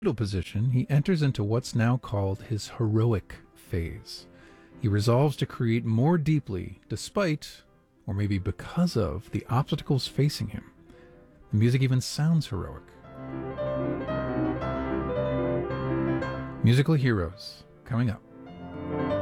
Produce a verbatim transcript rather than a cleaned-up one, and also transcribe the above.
fetal position, he enters into what's now called his heroic phase. He resolves to create more deeply, despite, or maybe because of, the obstacles facing him. The music even sounds heroic. Musical Heroes, coming up.